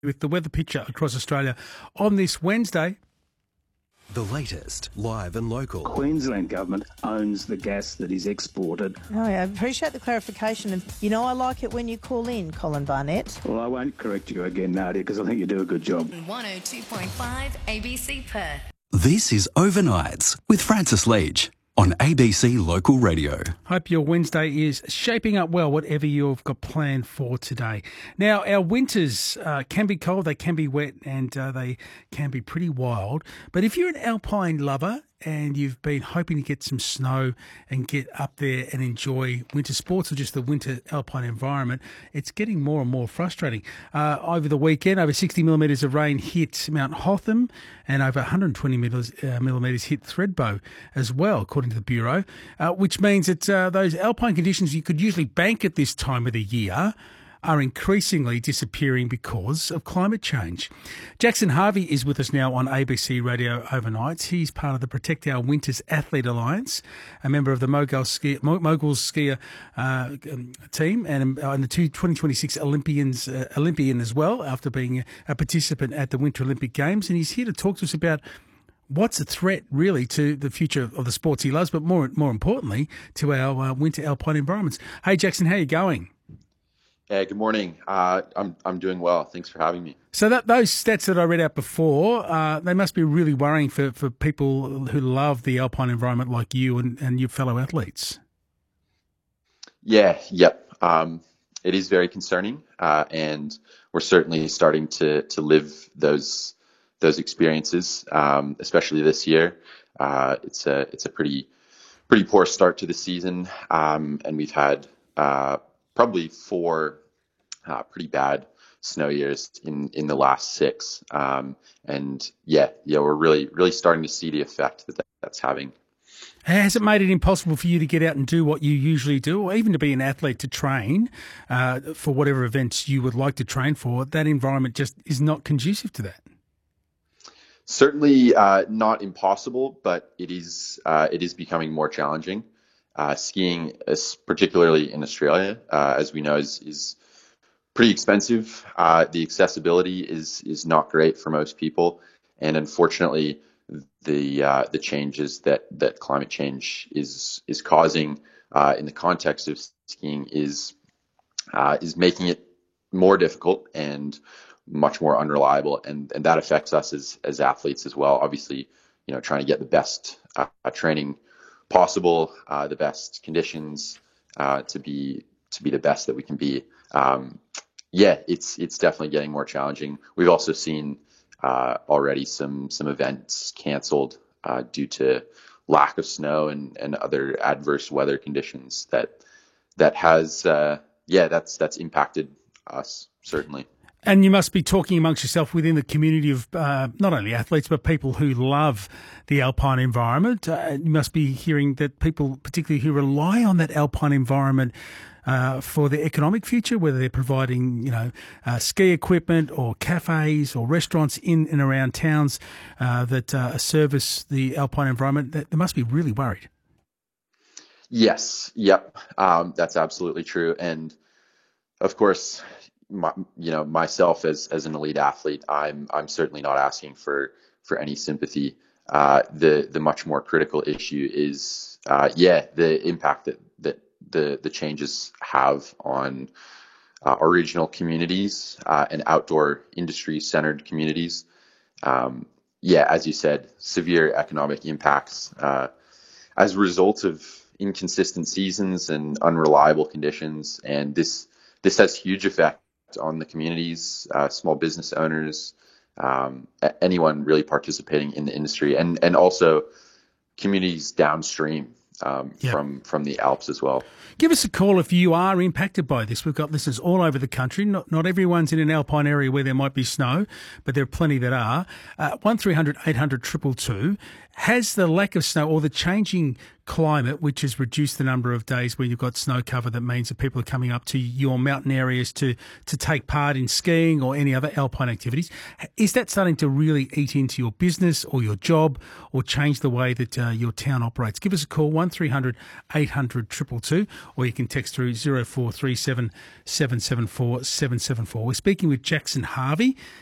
with the weather picture across Australia on this Wednesday. The latest, live and local. Queensland government owns the gas that is exported. Oh, I appreciate the clarification. And, I like it when you call in, Colin Barnett. Well, I won't correct you again, Nadia, because I think you do a good job. 102.5 ABC Perth. This is Overnights with Francis Leach on ABC Local Radio. Hope your Wednesday is shaping up well, whatever you've got planned for today. Now, our winters can be cold, they can be wet, and they can be pretty wild. But if you're an alpine lover and you've been hoping to get some snow and get up there and enjoy winter sports or just the winter alpine environment, it's getting more and more frustrating. Over the weekend, over 60 millimetres of rain hit Mount Hotham and over 120 millimetres hit Thredbo as well, according to the Bureau, which means that those alpine conditions you could usually bank at this time of the year are increasingly disappearing because of climate change. Jackson Harvey is with us now on ABC Radio Overnights. He's part of the Protect Our Winters Athlete Alliance, a member of the Moguls Skier team, and the 2026 Olympian as well, after being a participant at the Winter Olympic Games. And he's here to talk to us about what's a threat really to the future of the sports he loves, but more importantly, to our winter alpine environments. Hey, Jackson, how are you going? Yeah, good morning. I'm doing well. Thanks for having me. So those stats that I read out before, they must be really worrying for people who love the alpine environment like you and your fellow athletes. Yep. It is very concerning, and we're certainly starting to live those experiences, especially this year. It's a pretty poor start to the season, and we've had probably 4 pretty bad snow years in the last 6. And we're really starting to see the effect that's having. Has it made it impossible for you to get out and do what you usually do, or even to be an athlete to train for whatever events you would like to train for? That environment just is not conducive to that. Certainly not impossible, but it is becoming more challenging. Skiing, particularly in Australia, as we know, is pretty expensive. The accessibility is not great for most people, and unfortunately, the changes that climate change is causing in the context of skiing is making it more difficult and much more unreliable, and that affects us as athletes as well. Obviously, trying to get the best training possible, the best conditions to be the best that we can be. It's definitely getting more challenging. We've also seen already some events canceled due to lack of snow and other adverse weather conditions that has that's impacted us, certainly. And you must be talking amongst yourself within the community of not only athletes, but people who love the alpine environment. You must be hearing that people, particularly who rely on that alpine environment for their economic future, whether they're providing, ski equipment or cafes or restaurants in and around towns that service the alpine environment, that they must be really worried. Yes. Yep. That's absolutely true. And of course, myself as an elite athlete, I'm certainly not asking for any sympathy. The much more critical issue is the impact that the changes have on our regional communities and outdoor industry centered communities. As you said, severe economic impacts as a result of inconsistent seasons and unreliable conditions, and this has huge effect on the communities, small business owners, anyone really participating in the industry, and also communities downstream from the Alps as well. Give us a call if you are impacted by this. We've got listeners all over the country. Not everyone's in an alpine area where there might be snow, but there are plenty that are. 1300 800 222. Has the lack of snow or the changing climate, which has reduced the number of days where you've got snow cover, that means that people are coming up to your mountain areas to take part in skiing or any other alpine activities, is that starting to really eat into your business or your job or change the way that your town operates? Give us a call, 1300 800 222, or you can text through 0437 774 774. We're speaking with Jackson Harvey.